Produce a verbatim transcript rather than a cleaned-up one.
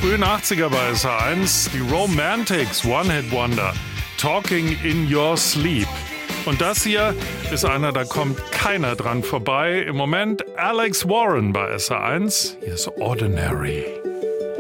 frühen achtziger bei S H eins, die Romantics, One-Hit-Wonder, Talking in Your Sleep. Und das hier ist einer, da kommt keiner dran vorbei. Im Moment Alex Warren bei S H eins. Hier ist Ordinary.